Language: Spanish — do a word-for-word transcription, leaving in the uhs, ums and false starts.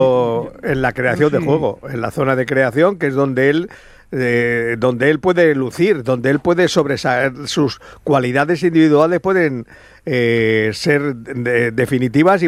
en la creación Sí. de juego, en la zona de creación, que es donde él eh, donde él puede lucir, donde él puede sobresalir, sus cualidades individuales pueden eh, ser de, definitivas y